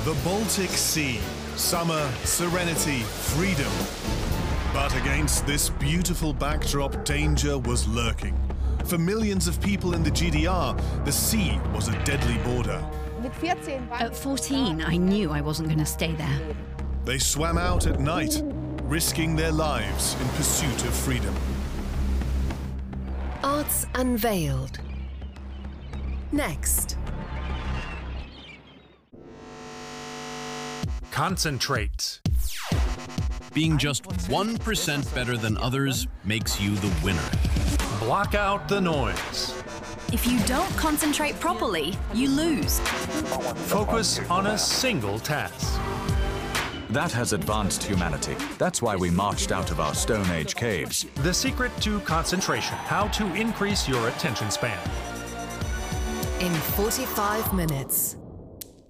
The Baltic Sea. Summer, serenity, freedom. But against this beautiful backdrop, danger was lurking. For millions of people in the GDR, the sea was a deadly border. At 14, I knew I wasn't going to stay there. They swam out at night, risking their lives in pursuit of freedom. Arts Unveiled. Next. Concentrate. Being just 1% better than others makes you the winner. Block out the noise. If you don't concentrate properly, you lose. Focus on a single task. That has advanced humanity. That's why we marched out of our Stone Age caves. The secret to concentration. How to increase your attention span. In 45 minutes.